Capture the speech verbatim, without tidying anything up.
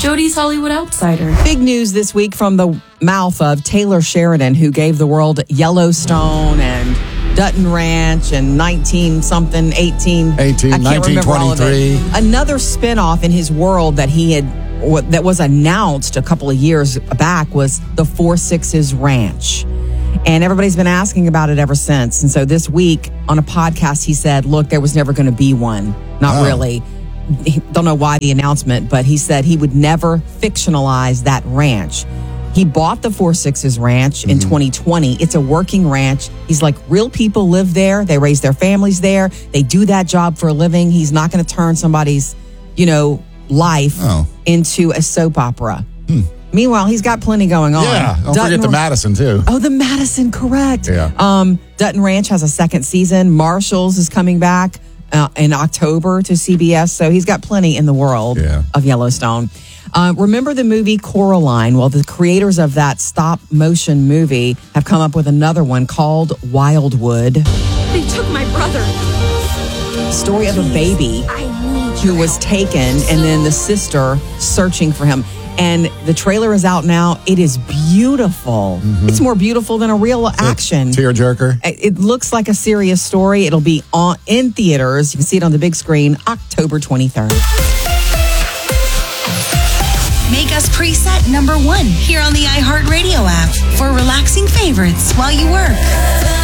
Jody's Hollywood Outsider. Big news this week from the mouth of Taylor Sheridan, who gave the world Yellowstone and Dutton Ranch and nineteen something, eighteen, eighteen, I can't remember all of it. Another spinoff in his world that he had, that was announced a couple of years back was the Four Sixes Ranch. And everybody's been asking about it ever since. And so this week on a podcast, he said, look, there was never going to be one. Not oh. really. Don't know why the announcement, but he said he would never fictionalize that ranch. He bought the Four Sixes Ranch in mm-hmm. twenty twenty. It's a working ranch. He's like, real people live there. They raise their families there. They do that job for a living. He's not going to turn somebody's, you know, life oh. into a soap opera. Hmm. Meanwhile, he's got plenty going on. Yeah, don't Dutton forget the Madison, too. Oh, the Madison, correct. Yeah. Um, Dutton Ranch has a second season. Marshall's is coming back uh, in October to C B S, so he's got plenty in the world yeah. of Yellowstone. Uh, remember the movie Coraline? Well, the creators of that stop-motion movie have come up with another one called Wildwood. They took my brother. Story of a baby who was taken and then the sister searching for him. And the trailer is out now. It is beautiful. Mm-hmm. It's more beautiful than a real action. Tearjerker. It looks like a serious story. It'll be on in theaters. You can see it on the big screen October twenty-third. Make us preset number one here on the iHeartRadio app for relaxing favorites while you work.